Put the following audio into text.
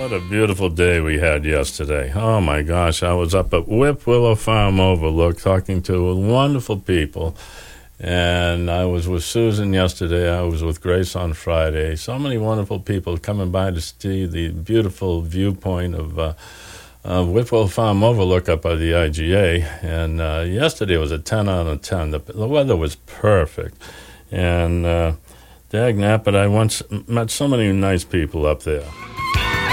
What a beautiful day we had yesterday. Oh my gosh, I was up at Whip Willow Farm Overlook talking to wonderful people. And I was with Susan yesterday. I was with Grace on Friday. So many wonderful people coming by to see the beautiful viewpoint of Whip Willow Farm Overlook up by the IGA. And yesterday was a 10 out of 10. The weather was perfect. And dag nabbit, I once met so many nice people up there.